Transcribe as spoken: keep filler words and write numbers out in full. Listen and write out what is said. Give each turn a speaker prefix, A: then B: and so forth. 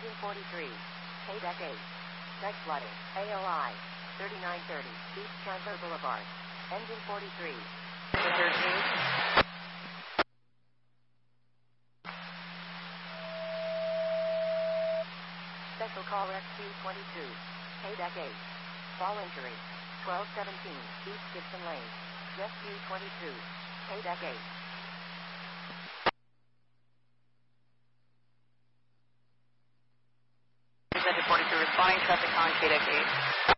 A: Engine forty-three. K-Deck eight. Deck flooding. A O I. thirty-nine thirty. East Chandler Boulevard. Engine forty-three. thirteen. Special call Rescue twenty-two. K-Deck eight. Fall injury. twelve seventeen. East Gibson Lane. Rescue twenty-two. K-Deck eight.
B: Engine forty-two responding, traffic on K-Deck eight.